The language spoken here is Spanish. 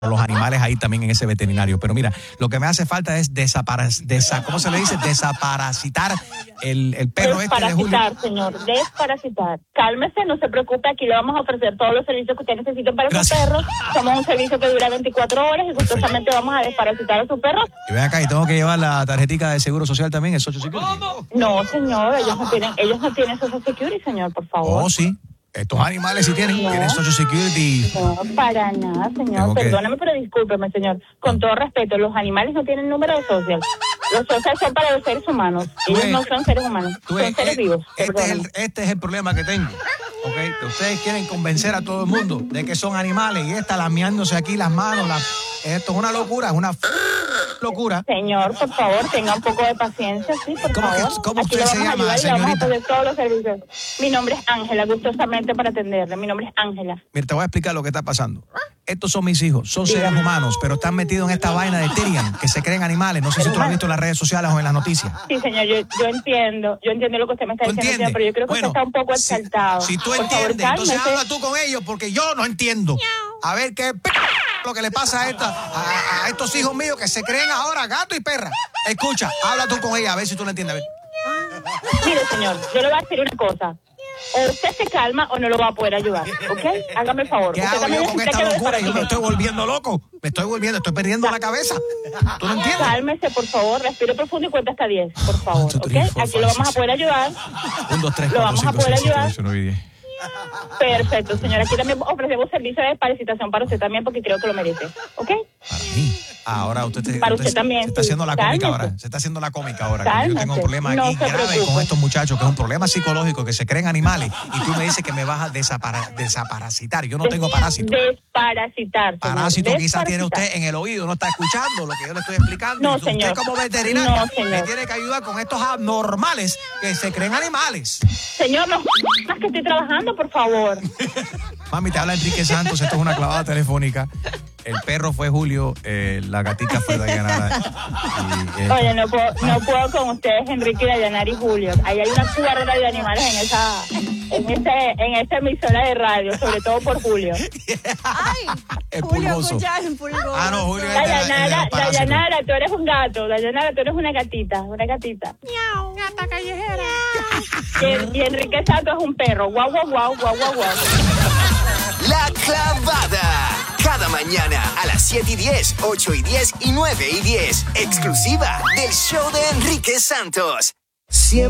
los animales ahí también en ese veterinario. Pero mira, lo que me hace falta es ¿cómo se le dice? Desaparasitar el perro este de Julio. Desparasitar, señor, desparasitar. Cálmese, no se preocupe, aquí le vamos a ofrecer todos los servicios que usted necesite para su perro. Somos un servicio que dura 24 horas y gustosamente vamos a desparasitar a su perro. Y ven acá, y tengo que llevar la tarjetica de seguro social también, el Social Security. No, señor, ellos no tienen Social Security, señor, por favor. Oh, sí. Estos animales sí tienen Social Security. No, para nada, señor. Perdóname, pero discúlpeme, señor. Con todo respeto, los animales no tienen número de social. Los social son para los seres humanos. Ellos no son seres humanos, son seres vivos. Este es el problema que tengo. Okay. Ustedes quieren convencer a todo el mundo de que son animales y lameándose aquí las manos. Esto es una locura, es una locura. Señor, por favor, tenga un poco de paciencia, sí, por favor. ¿Cómo usted se llama, señorita? Vamos a poner todos los servicios. Mi nombre es Ángela, gustosamente para atenderle. Mi nombre es Ángela. Mira, te voy a explicar lo que está pasando. Estos son mis hijos, son seres humanos, pero están metidos en esta vaina de Tyrion, que se creen animales. No sé si tú lo has visto en las redes sociales o en las noticias. Sí, señor, yo entiendo lo que usted me está diciendo, señor, pero yo creo que usted está un poco exaltado. Si tú entiendes, entonces habla tú con ellos, porque yo no entiendo. A ver qué lo que le pasa a estos hijos míos que se creen ahora gato y perra. Escucha, habla tú con ella, a ver si tú lo entiendes. A ver. Mire, señor, yo le voy a decir una cosa. O usted se calma o no lo va a poder ayudar, ¿ok? Hágame el favor. ¿Qué hago yo con esta locura? Yo me estoy volviendo loco. Estoy perdiendo la cabeza. ¿Tú no entiendes? Cálmese, por favor, respire profundo y cuenta hasta 10, por favor, ¿ok? Aquí lo vamos a poder ayudar. 1, 2, 3, 4, 5, 6, 7, 8, 9 y 10. Lo vamos a poder ayudar. Perfecto, señora. Aquí también ofrecemos servicio de desparasitación para usted también, porque creo que lo merece, ¿ok? Para mí. Ahora usted también, se está haciendo la cómica ahora. Se está haciendo la cómica ahora. Yo tengo un problema aquí grave con estos muchachos, que es un problema psicológico, que se creen animales, y tú me dices que me vas a desaparasitar. Yo no tengo parásito. Desparasitar. Parásito quizás tiene usted en el oído, no está escuchando lo que yo le estoy explicando. No, usted señor. como veterinario me tiene que ayudar con estos anormales que se creen animales. Señor, no más que estoy trabajando, por favor. Mami, te habla Enrique Santos, esto es una clavada telefónica. El perro fue Julio, la gatita fue Dayanara. Oye, no puedo con ustedes, Enrique, Dayanara y Julio. Ahí hay una cuerda de animales en esa emisora de radio, sobre todo por Julio. Ay, el Julio, pulgoso. El pulgoso. Ah, no, Julio es Dayanara, tú eres un gato. Dayanara, tú eres una gatita. Miau, gata callejera. Y Enrique Santos es un perro. Guau, guau, guau, guau, guau, guau. La Clavada. Cada mañana a las 7:10, 8:10 y 9:10. Exclusiva del show de Enrique Santos. Siempre